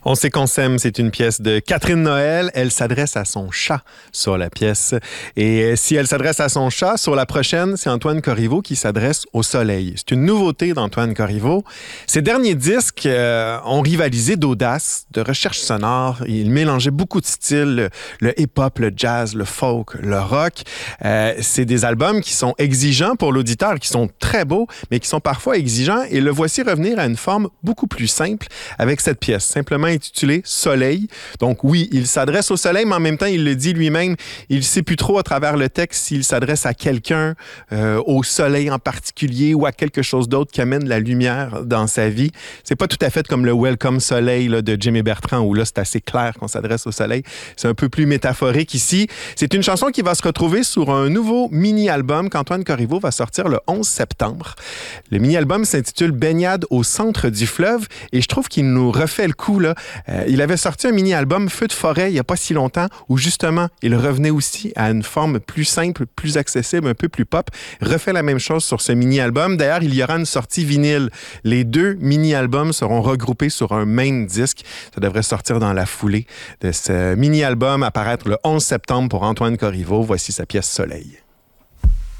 On sait qu'on s'aime, c'est une pièce de Catherine Noël. Elle s'adresse à son chat sur la pièce. Et si elle s'adresse à son chat, sur la prochaine, c'est Antoine Corriveau qui s'adresse au soleil. C'est une nouveauté d'Antoine Corriveau. Ses derniers disques ont rivalisé d'audace, de recherche sonore. Il mélangeait beaucoup de styles, le hip-hop, le jazz, le folk, le rock. C'est des albums qui sont exigeants pour l'auditeur, qui sont très beaux, mais qui sont parfois exigeants. Et le voici revenir à une forme beaucoup plus simple avec cette pièce, simplement intitulé Soleil. Donc oui, il s'adresse au soleil, mais en même temps, il le dit lui-même, il ne sait plus trop à travers le texte s'il s'adresse à quelqu'un, au soleil en particulier ou à quelque chose d'autre qui amène la lumière dans sa vie. C'est pas tout à fait comme le Welcome Soleil là, de Jimmy Bertrand, où là, c'est assez clair qu'on s'adresse au soleil. C'est un peu plus métaphorique ici. C'est une chanson qui va se retrouver sur un nouveau mini-album qu'Antoine Corriveau va sortir le 11 septembre. Le mini-album s'intitule Baignade au centre du fleuve et je trouve qu'il nous refait le coup, là. Il avait sorti un mini-album Feu de forêt il n'y a pas si longtemps où justement il revenait aussi à une forme plus simple, plus accessible, un peu plus pop. Refait la même chose sur ce mini-album. D'ailleurs, il y aura une sortie vinyle. Les deux mini-albums seront regroupés sur un même disque. Ça devrait sortir dans la foulée de ce mini-album, apparaître le 11 septembre pour Antoine Corriveau. Voici sa pièce Soleil.